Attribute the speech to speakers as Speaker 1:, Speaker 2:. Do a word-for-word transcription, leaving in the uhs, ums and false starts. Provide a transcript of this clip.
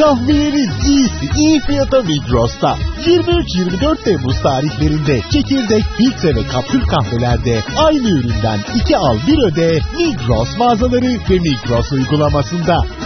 Speaker 1: Kahvelerin iyisi iyi fiyata Migros'ta. yirmi üç yirmi dört Temmuz tarihlerinde çekirdek, filtre ve kapsül kahvelerde aynı üründen iki al bir öde Migros mağazaları ve Migros uygulamasında.